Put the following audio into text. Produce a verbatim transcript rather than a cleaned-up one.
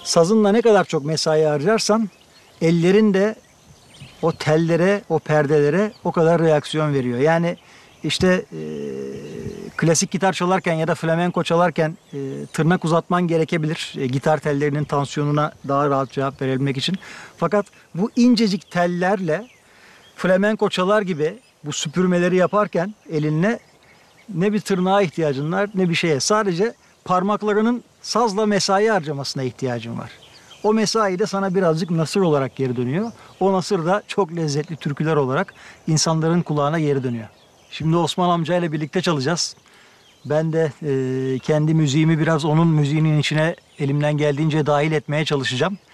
Sazınla ne kadar çok mesai harcarsan ellerin de o tellere, o perdelere o kadar reaksiyon veriyor. Yani işte e, klasik gitar çalarken ya da flamenko çalarken e, tırnak uzatman gerekebilir. E, gitar tellerinin tansiyonuna daha rahat cevap verebilmek için. Fakat bu incecik tellerle flamenko çalar gibi bu süpürmeleri yaparken elinle ne bir tırnağa ihtiyacın var ne bir şeye. Sadece parmaklarının sazla mesai harcamasına ihtiyacın var. O mesai de sana birazcık nasır olarak geri dönüyor. O nasır da çok lezzetli türküler olarak insanların kulağına geri dönüyor. Şimdi Osman amcayla birlikte çalacağız. Ben de e, kendi müziğimi biraz onun müziğinin içine elimden geldiğince dahil etmeye çalışacağım.